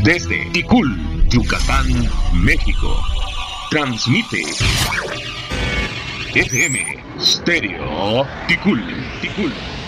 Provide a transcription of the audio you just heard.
Desde Ticul, Yucatán, México. Transmite FM Stereo Ticul.